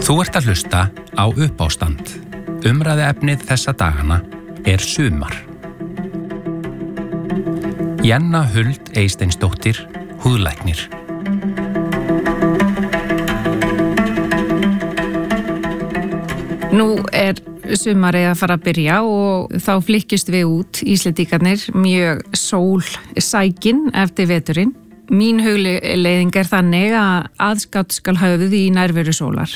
Þú ert að hlusta á Uppástand. Umræðuefnið þessa dagana er sumar. Jenna Huld Eysteinsdóttir, húðlæknir. Nú er sumarið að fara að byrja og þá flykkjust við út Íslendingarnir mjög sólsækin eftir veturinn. Mín hugleiðing er þannig að aðskátt skal höfð í nærveru sólar.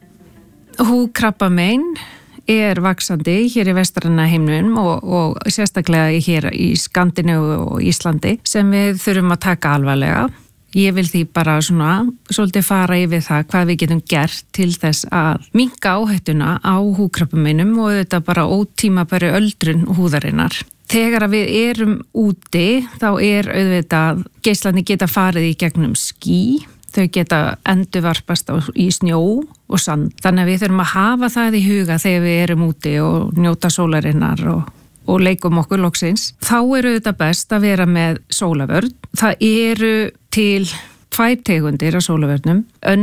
Húðkrabbamein er vaxandi hér í vestræna heimnum og sérstaklega hér í Skandinavíu og Íslandi sem við þurfum að taka alvarlega. Ég vil því bara svolítið fara yfir það hvað við getum gert til þess að minnka áhættuna á húðkrabbameinum og þetta bara ótímabæri öldrun húðarinnar. Þegar við erum úti þá er auðvitað geislandi geta farið í gegnum ský, þau geta endurvarpast í snjó og sand. Þannig að við þurfum að hafa það í huga þegar við erum úti og njóta sólarinnar og leikum okkur loksins. Þá er auðvitað best að vera með sólavörn. Það eru til 2 tegundir af sólavörnum.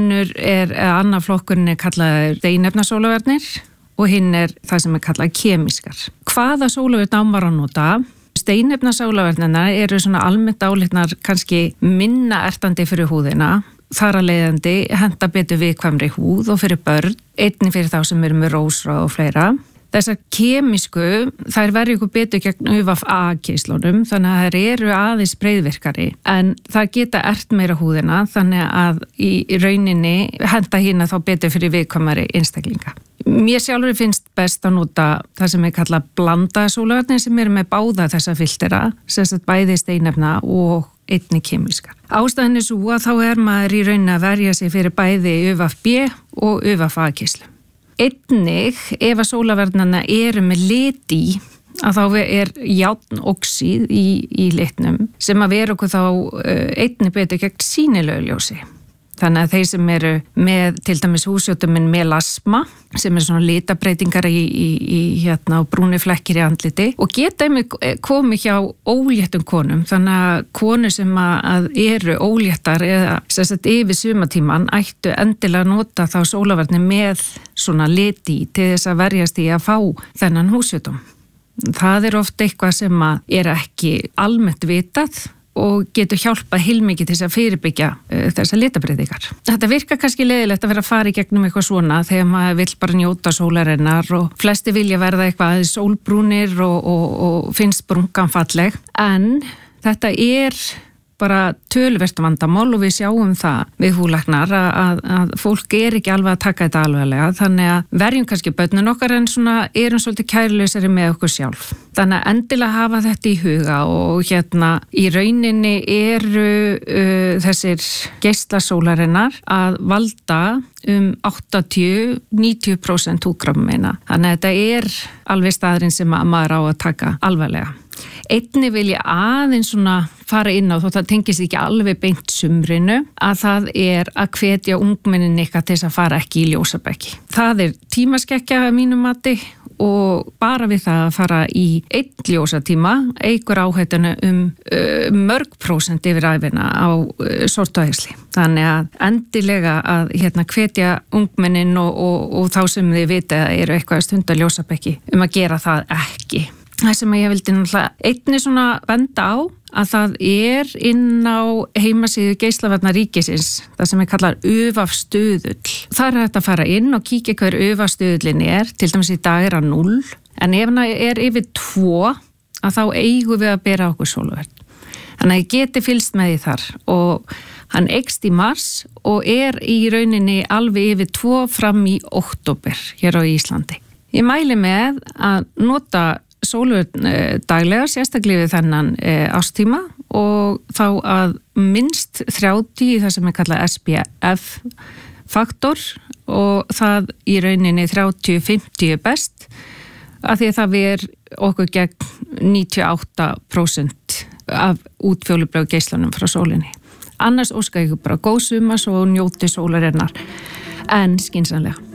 Annar flokkurinn er kallaður steinefnasólavörnir og hinn er það sem er kallað kemískar. Hvaða sólavörn ámar að nota? Steinefnasólavörnina eru almennt álitnar kannski minna ertandi fyrir húðina. Þar að leiðandi henta betur viðkvæmri húð og fyrir börn, einnig fyrir þá sem eru með rósráð og fleira. Þessar kemísku, þær verður ykkur betur gegn UVA-geislunum, þannig að þær eru aðeins breiðvirkari. En það geta ert meira húðina, þannig að í rauninni henta hérna þá betur fyrir viðkvæmari einstaklinga. Mér sjálfur finnst best að nota það sem er kallað blandaða sólavörnir sem eru með báða þessa filtera, sem sagt bæði steinefna og einnig kemískar. Ástæðan er svo að þá er maður í rauninni að verja sig fyrir bæði UVB og UVA-geislum. Einnig, ef að sólavörnana eru með lit í, að þá er járnoxíð í litnum sem að vera okkur þá einnig betur gegn sýnilegu ljósi. Þannig að þeir sem eru með til dæmis húðsjúkdóminn melasma sem er litabreitingar í brúni flekkir í andliti og geta komið hjá óléttum konum. Þannig að konur sem að eru óléttar eða yfir sumatíman ættu endilega að nota þá sólavörnir með svona liti til þess að verjast í að fá þennan húðsjúkdóm. Það er oft eitthvað sem að er ekki almennt vitað og getur hjálpað heilmikið til þess að fyrirbyggja þessar litabreitingar. Þetta virkar kannski leiðilegt að vera að fara í gegnum eitthvað svona þegar maður vill bara njóta sólarinnar og flesti vilja verða eitthvað aðeins sólbrúnir og finnst brúnkan falleg. En þetta er bara töluvert vandamál og við sjáum það við húðlæknar að fólk er ekki alveg að taka þetta alvarlega. Þannig að verjum kannski börnin okkar en erum svolítið kærulausari með okkur sjálf. Þannig að endilega hafa þetta í huga og í rauninni eru þessir geislasólarinnar að valda 80-90% húðkrabbameina. Þannig að þetta er alveg staðurinn sem maður á að taka alvarlega. Einnig vil ég aðeins fara inn á þótt það tengist ekki alveg beint sumrinu að það er að hvetja ungmennin ykkar til þess að fara ekki í ljósabekki. Það er tímaskekkja að mínu mati og bara við það að fara í 1 ljósatíma eykur áhættuna mörg prósent yfir ævina á sortuæxli. Þannig að endilega að hvetja ungmennin og þá sem þið vita eru eitthvað að stunda ljósabekki að gera það ekki. Það sem ég vildi einnig venda á að það er inn á heimasíðu Geislavarna ríkisins, það sem kallar UVA-stuðull. Það er hægt að fara inn og kíkja hver UVA-stuðullin er, til dæmis í dag er hann 0, en ef hann er yfir 2, að þá eigum við að bera okkur sólavörn. Þannig að ég geti fylgst með því þar og hann eykst í mars og er í rauninni alveg yfir 2 fram í október hér á Íslandi. Ég mæli með að nota sólavörn daglega, sérstaklega við þennan ástíma og þá að minnst 30 í það sem er kallað SPF-faktor og það í rauninni 30-50 best af því að það ver okkur gegn 98% af útfjólublá geislanum frá sólinni. Annars óska ég bara góð sumars og njóti sólarinnar en skynsamlega.